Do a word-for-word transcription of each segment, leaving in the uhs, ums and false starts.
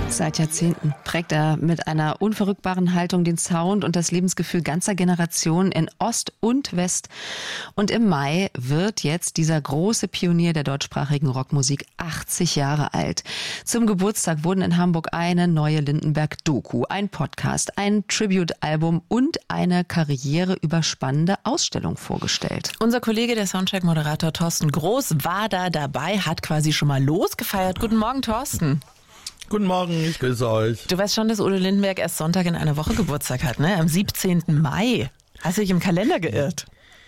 Seit Jahrzehnten prägt er mit einer unverrückbaren Haltung den Sound und das Lebensgefühl ganzer Generationen in Ost und West. Und im Mai wird jetzt dieser große Pionier der deutschsprachigen Rockmusik achtzig Jahre alt. Zum Geburtstag wurden in Hamburg eine neue Lindenberg-Doku, ein Podcast, ein Tribute-Album und eine karriereüberspannende Ausstellung vorgestellt. Unser Kollege, der Soundcheck-Moderator Thorsten Groß, war da dabei, hat quasi schon mal losgefeiert. Guten Morgen, Thorsten. Guten Morgen, ich grüße euch. Du weißt schon, dass Udo Lindenberg erst Sonntag in einer Woche Geburtstag hat, ne? Am siebzehnten Mai. Hast du dich im Kalender geirrt?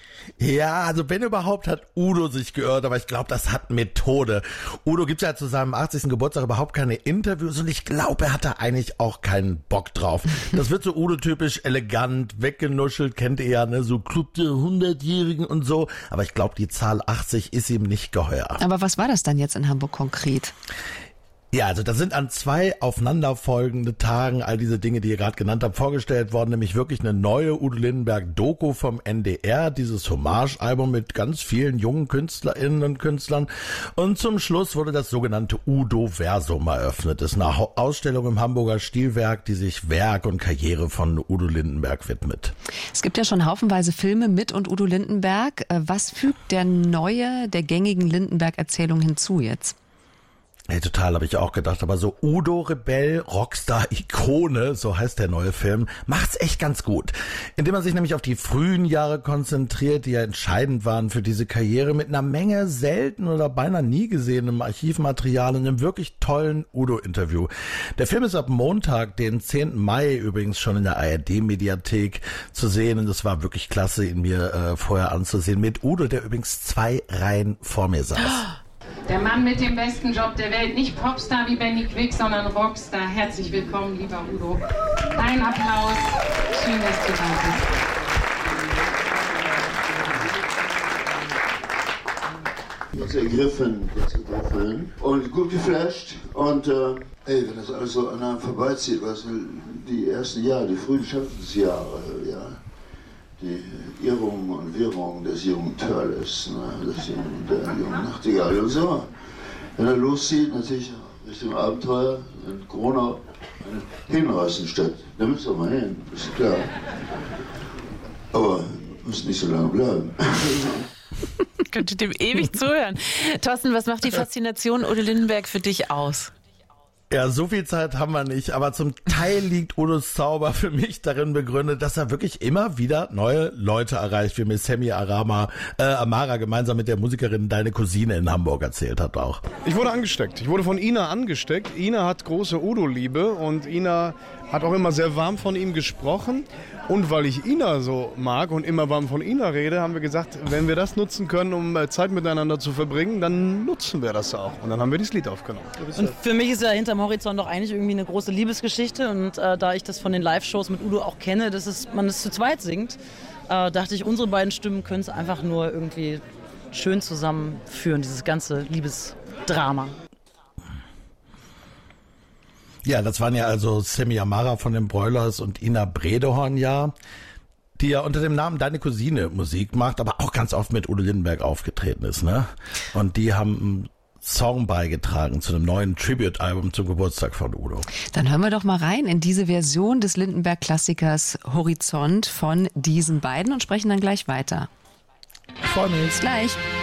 Ja, also wenn überhaupt, hat Udo sich geirrt, aber ich glaube, das hat Methode. Udo gibt ja zu seinem achtzigsten Geburtstag überhaupt keine Interviews und ich glaube, er hat da eigentlich auch keinen Bock drauf. Das wird so Udo-typisch elegant, weggenuschelt, kennt ihr ja, ne? So Club der hundertjährigen und so. Aber ich glaube, die Zahl achtzig ist ihm nicht geheuer. Aber was war das dann jetzt in Hamburg konkret? Ja, also da sind an zwei aufeinanderfolgende Tagen all diese Dinge, die ihr gerade genannt habt, vorgestellt worden, nämlich wirklich eine neue Udo Lindenberg-Doku vom N D R, dieses Hommage-Album mit ganz vielen jungen KünstlerInnen und Künstlern. Und zum Schluss wurde das sogenannte Udo-Versum eröffnet. Das ist eine Ausstellung im Hamburger Stilwerk, die sich Werk und Karriere von Udo Lindenberg widmet. Es gibt ja schon haufenweise Filme mit und Udo Lindenberg. Was fügt der neue, der gängigen Lindenberg-Erzählung hinzu jetzt? Hey, total, habe ich auch gedacht. Aber so Udo Rebell, Rockstar-Ikone, so heißt der neue Film, macht's echt ganz gut. Indem er sich nämlich auf die frühen Jahre konzentriert, die ja entscheidend waren für diese Karriere, mit einer Menge selten oder beinahe nie gesehenem Archivmaterial und einem wirklich tollen Udo-Interview. Der Film ist ab Montag, den zehnten Mai, übrigens schon in der A R D-Mediathek zu sehen. Und es war wirklich klasse, ihn mir äh, vorher anzusehen. Mit Udo, der übrigens zwei Reihen vor mir saß. Der Mann mit dem besten Job der Welt, nicht Popstar wie Benny Quick, sondern Rockstar. Herzlich willkommen, lieber Udo. Dein Applaus. Schön, dass du da bist. Kurz ergriffen, kurz ergriffen und gut geflasht. Und äh, ey, wenn das alles so an einem vorbeizieht, was die ersten Jahre, die frühen Schaffensjahre, ja. Die Irrungen und Wirrungen des jungen Törles, ne, des jungen, der jungen Nachtigall und so. Wenn er loszieht, natürlich Richtung Abenteuer, in Corona eine Hinreißenstadt. Da müsst ihr mal hin, ist klar. Aber muss nicht so lange bleiben. Ich könnte dem ewig zuhören. Thorsten, was macht die Faszination Udo Lindenberg für dich aus? Ja, so viel Zeit haben wir nicht, aber zum Teil liegt Udos Zauber für mich darin begründet, dass er wirklich immer wieder neue Leute erreicht, wie mir Sammy Arama, äh, Amara gemeinsam mit der Musikerin Deine Cousine in Hamburg erzählt hat auch. Ich wurde angesteckt. Ich wurde von Ina angesteckt. Ina hat große Udo-Liebe und Ina hat auch immer sehr warm von ihm gesprochen. Und weil ich Ina so mag und immer warm von Ina rede, haben wir gesagt, wenn wir das nutzen können, um Zeit miteinander zu verbringen, dann nutzen wir das auch. Und dann haben wir dieses Lied aufgenommen. Und für mich ist ja hinterm Horizont doch eigentlich irgendwie eine große Liebesgeschichte. Und äh, da ich das von den Live-Shows mit Udo auch kenne, dass es, man es zu zweit singt, äh, dachte ich, unsere beiden Stimmen können es einfach nur irgendwie schön zusammenführen, dieses ganze Liebesdrama. Ja, das waren ja also Sammy Amara von den Broilers und Ina Bredehorn, ja, die ja unter dem Namen Deine Cousine Musik macht, aber auch ganz oft mit Udo Lindenberg aufgetreten ist, ne? Und die haben einen Song beigetragen zu einem neuen Tribute-Album zum Geburtstag von Udo. Dann hören wir doch mal rein in diese Version des Lindenberg-Klassikers Horizont von diesen beiden und sprechen dann gleich weiter. Ich freue mich. Bis gleich.